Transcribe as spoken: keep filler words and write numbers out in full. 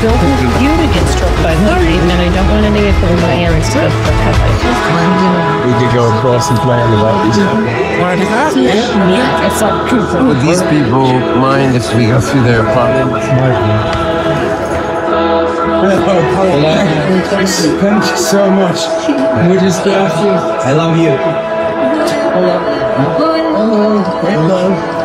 don't want you to get struck by lightning, and I don't want any of the lands to have lightning. We could go across and play on the lightning. Yeah, it's not true. Would these people mind if we go through their apartment? Thank you so much. We just got you. I love you. Hello. Hello. Hello.